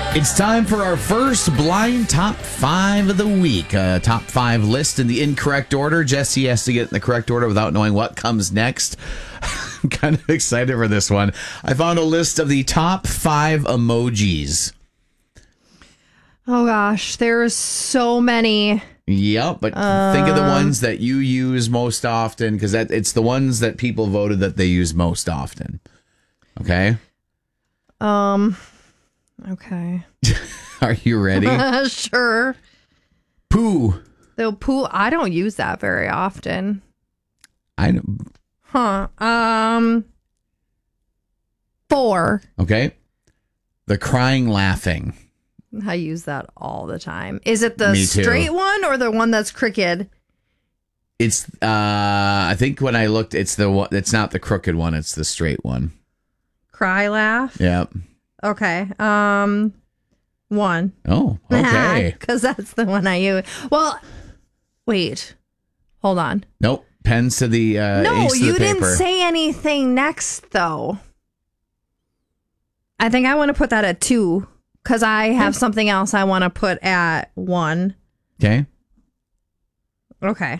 It's time for our first blind top 5 of the week. Top 5 list in the incorrect order. Jesse has to get in the correct order without knowing what comes next. I'm kind of excited for this one. I found a list of the top 5 emojis. Oh gosh, there's so many. Yep, but think of the ones that you use most often, because it's the ones that people voted that they use most often. Okay? Okay. Are you ready? Sure. Poo. Though poo, I don't use that very often. I know. Huh. 4. Okay. The crying laughing. I use that all the time. Is it the Me too. straight one or the one that's crooked? It's I think when I looked, it's the one. It's not the crooked one. It's the straight one. Cry laugh? Yep. Okay. 1. Oh, okay. Because that's the one I use. Well, wait. Hold on. Nope. Pens to the No, ace to you the didn't paper. say anything next, though. I think I want to put that at 2 because I have something else I want to put at 1. Okay. Okay.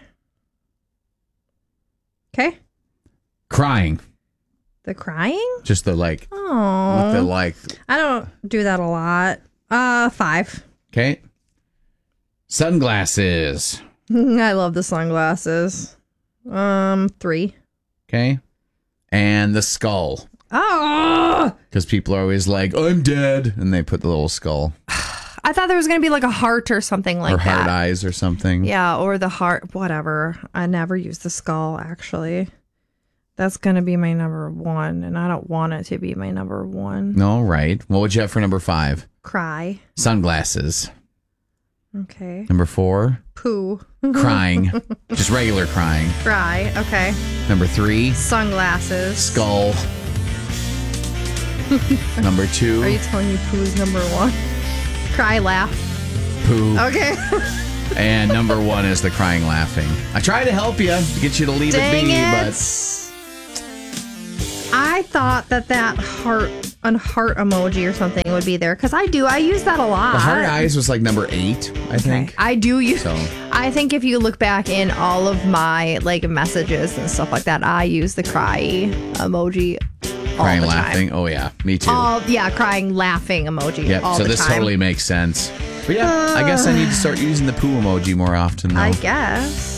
Okay. Crying. The crying? Just the like. Oh. With the like. I don't do that a lot. 5. Okay. Sunglasses. I love the sunglasses. 3. Okay. And the skull. Oh! Because people are always like, I'm dead. And they put the little skull. I thought there was going to be like a heart or something like or that. hard eyes or something. Yeah, or the heart, whatever. I never use the skull, actually. That's going to be my number 1, and I don't want it to be my number 1. No, right. What would you have for number 5? Cry. Sunglasses. Okay. Number 4? Poo. Crying. Just regular crying. Cry. Okay. Number 3? Sunglasses. Skull. Number 2? Are you telling me poo's number 1? Cry, laugh. Poo. Okay. And number 1 is the crying laughing. I try to help you to get you to leave Dang it be, it. but I thought that heart emoji or something would be there because I use that a lot. the hard eyes was like number 8, I think. I do use. So. I think if you look back in all of my like messages and stuff like that, I use the cry emoji. Crying, all the laughing. time. Oh, yeah. Me too. Crying, laughing emoji. Yep. all So the this time. totally makes sense. But yeah, I guess I need to start using the poo emoji more often, though. I guess.